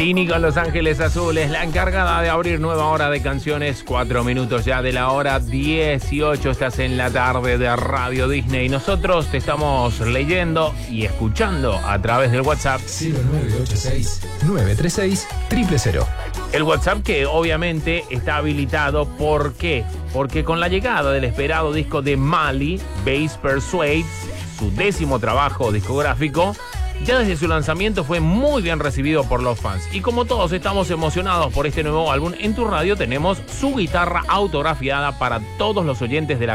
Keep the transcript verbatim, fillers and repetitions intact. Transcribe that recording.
Tini con Los Ángeles Azules, la encargada de abrir nueva hora de canciones. Cuatro minutos ya de la hora dieciocho. Estás en la tarde de Radio Disney. Nosotros te estamos leyendo y escuchando a través del WhatsApp cero nueve ocho seis, nueve tres seis, cero cero cero. El WhatsApp que obviamente está habilitado. ¿Por qué? Porque con la llegada del esperado disco de Mali, Bass Persuades, su décimo trabajo discográfico, ya desde su lanzamiento fue muy bien recibido por los fans. Y como todos estamos emocionados por este nuevo álbum, en tu radio tenemos su guitarra autografiada para todos los oyentes de la